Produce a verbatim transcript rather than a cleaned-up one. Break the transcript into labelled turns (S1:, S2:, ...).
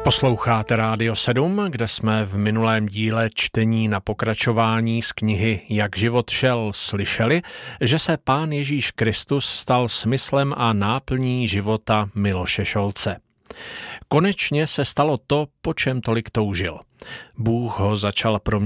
S1: Posloucháte Rádio sedm, kde jsme v minulém díle čtení na pokračování z knihy Jak život šel slyšeli, že se Pán Ježíš Kristus stal smyslem a náplní života Miloše Šolce. Konečně se stalo to, po čem tolik toužil. Bůh ho začal proměňovat